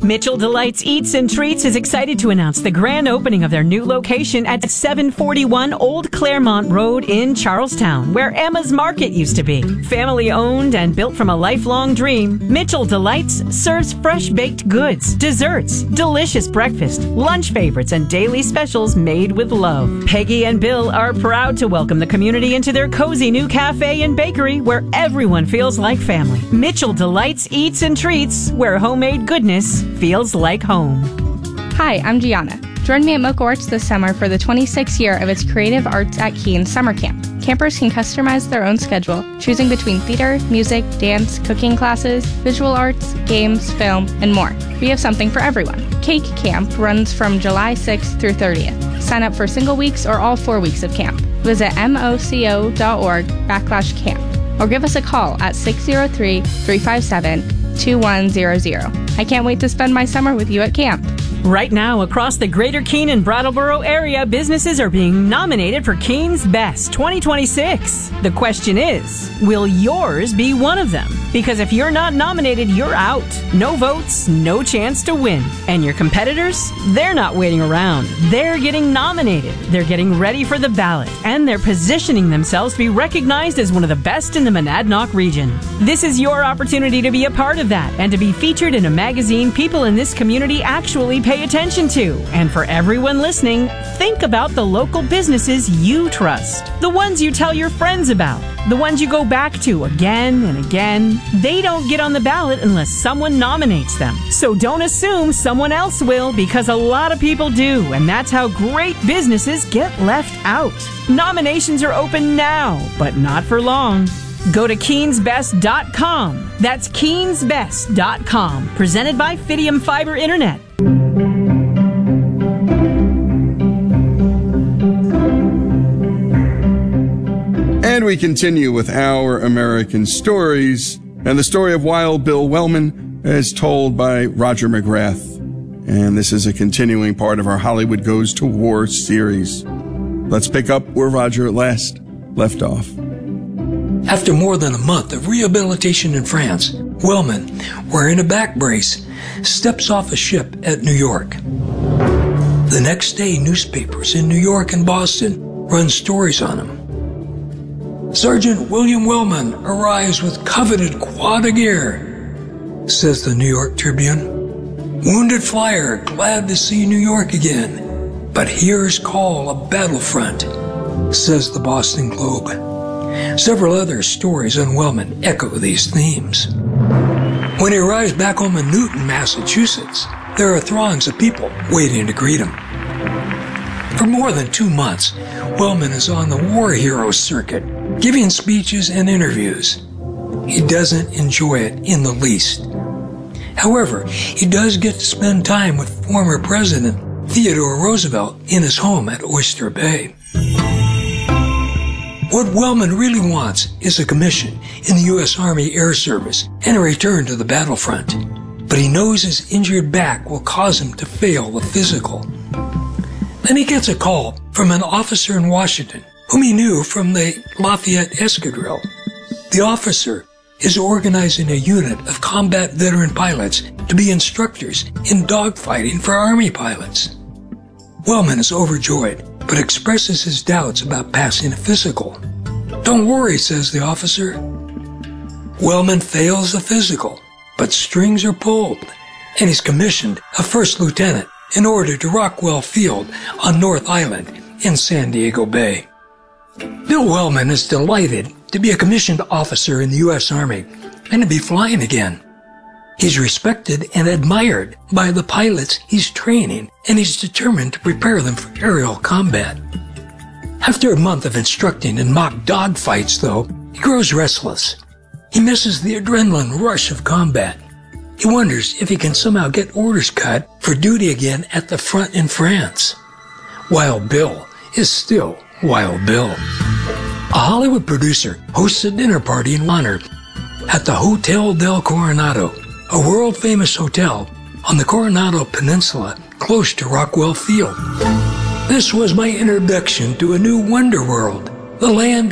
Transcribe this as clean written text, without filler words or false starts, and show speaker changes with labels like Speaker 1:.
Speaker 1: Mitchell Delights Eats and Treats is excited to announce the grand opening of their new location at 741 Old Claremont Road in Charlestown, where Emma's Market used to be. Family owned and built from a lifelong dream, Mitchell Delights serves fresh baked goods, desserts, delicious breakfast, lunch favorites, and daily specials made with love. Peggy and Bill are proud to welcome the community into their cozy new cafe and bakery where everyone feels like family. Mitchell Delights Eats and Treats, where homemade goodness feels like home.
Speaker 2: Hi, I'm Gianna. Join me at Mocha Arts this summer for the 26th year of its Creative Arts at Keene Summer Camp. Campers can customize their own schedule, choosing between theater, music, dance, cooking classes, visual arts, games, film, and more. We have something for everyone. Cake Camp runs from July 6th through 30th. Sign up for single weeks or all 4 weeks of camp. Visit moco.org/camp or give us a call at 603-357-2100. I can't wait to spend my summer with you at camp.
Speaker 1: Right now, across the greater Keene and Brattleboro area, businesses are being nominated for Keene's Best 2026. The question is, will yours be one of them? Because if you're not nominated, you're out. No votes, no chance to win. And your competitors? They're not waiting around. They're getting nominated. They're getting ready for the ballot. And they're positioning themselves to be recognized as one of the best in the Monadnock region. This is your opportunity to be a part of that and to be featured in a magazine people in this community actually pay attention to. And for everyone listening, think about the local businesses you trust. The ones you tell your friends about. The ones you go back to again and again. They don't get on the ballot unless someone nominates them. So don't assume someone else will, because a lot of people do, and that's how great businesses get left out. Nominations are open now, but not for long. Go to KeenesBest.com. That's KeenesBest.com. Presented by Fidium Fiber Internet.
Speaker 3: And we continue with Our American Stories, and the story of Wild Bill Wellman is told by Roger McGrath. And this is a continuing part of our Hollywood Goes to War series. Let's pick up where Roger last left off.
Speaker 4: After more than a month of rehabilitation in France, Wellman, wearing a back brace, steps off a ship at New York. The next day, newspapers in New York and Boston run stories on him. Sergeant William Wellman arrives with coveted quad gear, says the New York Tribune. Wounded flyer, glad to see New York again, but hears call of battlefront, says the Boston Globe. Several other stories on Wellman echo these themes. When he arrives back home in Newton, Massachusetts, there are throngs of people waiting to greet him. For more than 2 months, Wellman is on the war hero circuit, giving speeches and interviews. He doesn't enjoy it in the least. However, he does get to spend time with former President Theodore Roosevelt in his home at Oyster Bay. What Wellman really wants is a commission in the U.S. Army Air Service and a return to the battlefront. But he knows his injured back will cause him to fail the physical. Then he gets a call from an officer in Washington whom he knew from the Lafayette Escadrille. The officer is organizing a unit of combat veteran pilots to be instructors in dogfighting for Army pilots. Wellman is overjoyed, but expresses his doubts about passing a physical. Don't worry, says the officer. Wellman fails the physical, but strings are pulled, and he's commissioned a first lieutenant in order to Rockwell Field on North Island in San Diego Bay. Bill Wellman is delighted to be a commissioned officer in the U.S. Army and to be flying again. He's respected and admired by the pilots he's training, and he's determined to prepare them for aerial combat. After a month of instructing in mock dogfights, though, he grows restless. He misses the adrenaline rush of combat. He wonders if he can somehow get orders cut for duty again at the front in France. Wild Bill is still Wild Bill. A Hollywood producer hosts a dinner party in honor at the Hotel del Coronado, a world-famous hotel on the Coronado Peninsula close to Rockwell Field. This was my introduction to a new wonder world, the land